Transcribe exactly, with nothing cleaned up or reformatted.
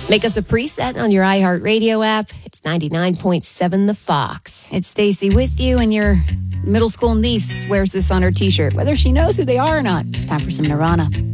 Make us a preset on your iHeartRadio app. It's ninety-nine point seven The Fox. It's Stacy with you, and your middle school niece wears this on her t-shirt, whether she knows who they are or not. It's time for some Nirvana.